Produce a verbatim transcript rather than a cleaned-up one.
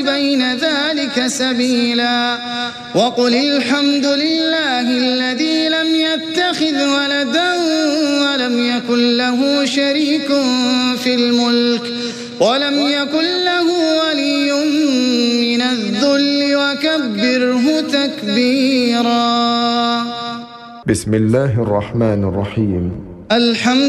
بين ذلك سبيلا وقل الحمد لله الذي لم يتخذ ولدا ولم يكن له شريك في الملك ولم يكن له ولي من الذل وكبره تكبيرا. بسم الله الرحمن الرحيم. الحمد